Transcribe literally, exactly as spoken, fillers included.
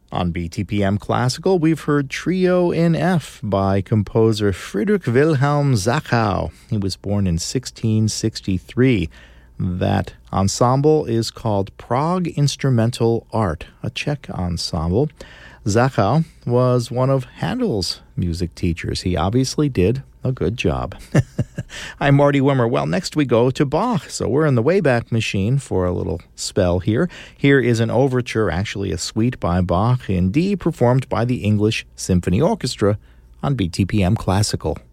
On B T P M Classical, we've heard Trio in F by composer Friedrich Wilhelm Zachau. He was born in sixteen sixty-three. That ensemble is called Prague Instrumental Art, a Czech ensemble. Zachau was one of Handel's music teachers. He obviously did a good job. I'm Marty Wimmer. Well, next we go to Bach. So we're in the Wayback Machine for a little spell here. Here is an overture, actually a suite by Bach in D, performed by the English Symphony Orchestra on B T P M Classical.